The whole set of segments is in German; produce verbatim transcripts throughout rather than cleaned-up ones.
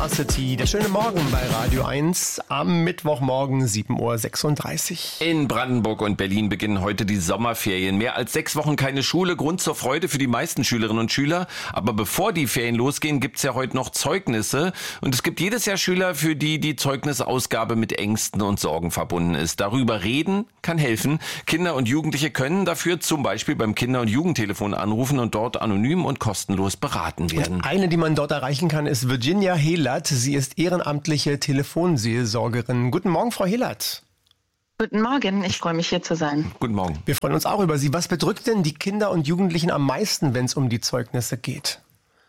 City, der schöne Morgen bei Radio eins am Mittwochmorgen sieben Uhr sechsunddreißig. In Brandenburg und Berlin beginnen heute die Sommerferien. Mehr als sechs Wochen keine Schule, Grund zur Freude für die meisten Schülerinnen und Schüler. Aber bevor die Ferien losgehen, gibt's ja heute noch Zeugnisse. Und es gibt jedes Jahr Schüler, für die die Zeugnisausgabe mit Ängsten und Sorgen verbunden ist. Darüber reden kann helfen. Kinder und Jugendliche können dafür zum Beispiel beim Kinder- und Jugendtelefon anrufen und dort anonym und kostenlos beraten werden. Und eine, die man dort erreichen kann, ist Virginia Hehlert. Sie ist ehrenamtliche Telefonseelsorgerin. Guten Morgen, Frau Hehlert. Guten Morgen, ich freue mich, hier zu sein. Guten Morgen. Wir freuen uns auch über Sie. Was bedrückt denn die Kinder und Jugendlichen am meisten, wenn es um die Zeugnisse geht?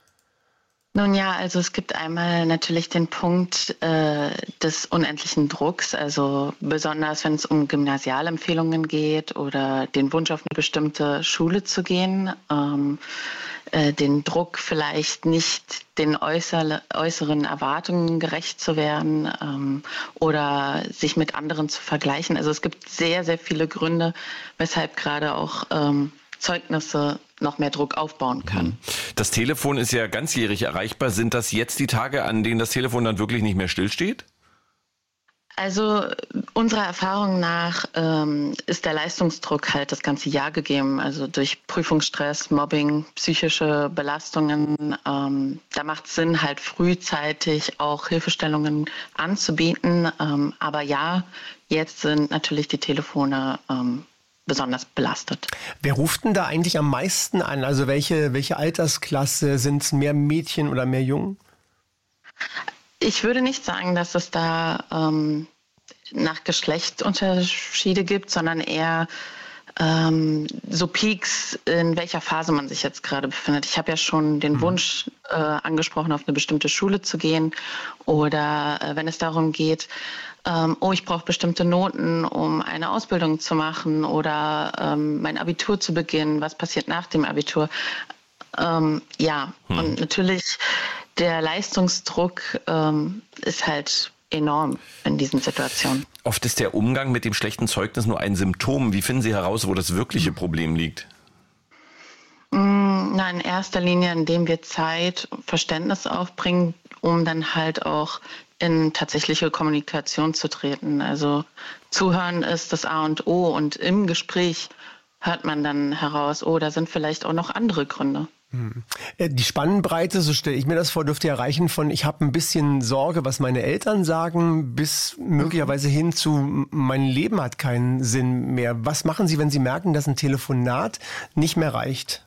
Nun ja, also es gibt einmal natürlich den Punkt äh, des unendlichen Drucks, also besonders wenn es um Gymnasialempfehlungen geht oder den Wunsch auf eine bestimmte Schule zu gehen, ähm, äh, den Druck vielleicht nicht den äußer, äußeren Erwartungen gerecht zu werden ähm, oder sich mit anderen zu vergleichen. Also es gibt sehr, sehr viele Gründe, weshalb gerade auch ähm, Zeugnisse noch mehr Druck aufbauen können. Das Telefon ist ja ganzjährig erreichbar. Sind das jetzt die Tage, an denen das Telefon dann wirklich nicht mehr stillsteht? Also unserer Erfahrung nach ähm, ist der Leistungsdruck halt das ganze Jahr gegeben. Also durch Prüfungsstress, Mobbing, psychische Belastungen. Ähm, da macht es Sinn, halt frühzeitig auch Hilfestellungen anzubieten. Ähm, aber ja, jetzt sind natürlich die Telefone ähm, besonders belastet. Wer ruft denn da eigentlich am meisten an? Also welche, welche Altersklasse? Sind es mehr Mädchen oder mehr Jungen? Ich würde nicht sagen, dass es da ähm, nach Geschlecht Unterschiede gibt, sondern eher ähm, so Peaks, in welcher Phase man sich jetzt gerade befindet. Ich habe ja schon den mhm. Wunsch äh, angesprochen, auf eine bestimmte Schule zu gehen oder äh, wenn es darum geht, ähm, oh, ich brauche bestimmte Noten, um eine Ausbildung zu machen oder ähm, mein Abitur zu beginnen. Was passiert nach dem Abitur? Ähm, ja, mhm. und natürlich der Leistungsdruck ähm, ist halt enorm in diesen Situationen. Oft ist der Umgang mit dem schlechten Zeugnis nur ein Symptom. Wie finden Sie heraus, wo das wirkliche Problem liegt? Na, in erster Linie, indem wir Zeit und Verständnis aufbringen, um dann halt auch in tatsächliche Kommunikation zu treten. Also Zuhören ist das A und O und im Gespräch hört man dann heraus, oh, da sind vielleicht auch noch andere Gründe. Die Spannbreite, so stelle ich mir das vor, dürfte erreichen von ich habe ein bisschen Sorge, was meine Eltern sagen, bis möglicherweise hin zu mein Leben hat keinen Sinn mehr. Was machen Sie, wenn Sie merken, dass ein Telefonat nicht mehr reicht?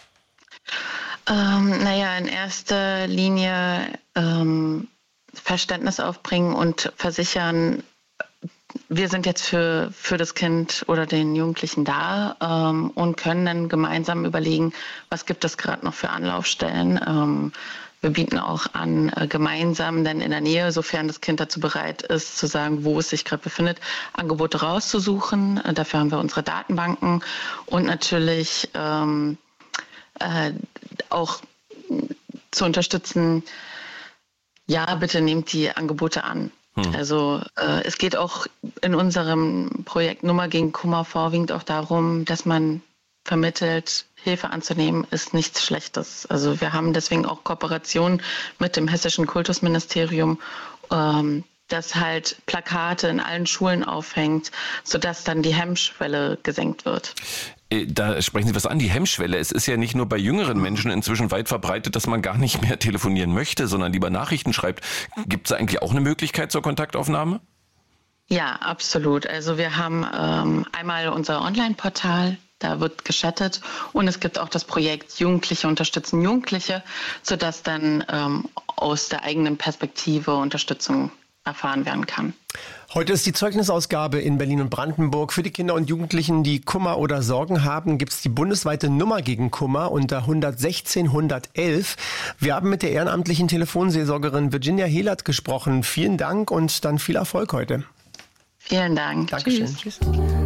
Ähm, naja, in erster Linie ähm, Verständnis aufbringen und versichern, wir sind jetzt für, für das Kind oder den Jugendlichen da ähm, und können dann gemeinsam überlegen, was gibt es gerade noch für Anlaufstellen. Ähm, wir bieten auch an, äh, gemeinsam dann in der Nähe, sofern das Kind dazu bereit ist, zu sagen, wo es sich gerade befindet, Angebote rauszusuchen. Äh, dafür haben wir unsere Datenbanken und natürlich ähm, äh, auch zu unterstützen, ja, bitte nehmt die Angebote an. Also äh, es geht auch in unserem Projekt Nummer gegen Kummer vorwiegend auch darum, dass man vermittelt, Hilfe anzunehmen ist nichts Schlechtes. Also wir haben deswegen auch Kooperationen mit dem Hessischen Kultusministerium, ähm, das halt Plakate in allen Schulen aufhängt, sodass dann die Hemmschwelle gesenkt wird. Da sprechen Sie was an, die Hemmschwelle. Es ist ja nicht nur bei jüngeren Menschen inzwischen weit verbreitet, dass man gar nicht mehr telefonieren möchte, sondern lieber Nachrichten schreibt. Gibt es eigentlich auch eine Möglichkeit zur Kontaktaufnahme? Ja, absolut. Also wir haben ähm, einmal unser Online-Portal, da wird geschattet und es gibt auch das Projekt Jugendliche unterstützen Jugendliche, sodass dann ähm, aus der eigenen Perspektive Unterstützung erfahren werden kann. Heute ist die Zeugnisausgabe in Berlin und Brandenburg. Für die Kinder und Jugendlichen, die Kummer oder Sorgen haben, gibt es die bundesweite Nummer gegen Kummer unter eins eins sechs eins eins eins. Wir haben mit der ehrenamtlichen Telefonseelsorgerin Virginia Hehlert gesprochen. Vielen Dank und dann viel Erfolg heute. Vielen Dank. Dankeschön. Tschüss. Tschüss.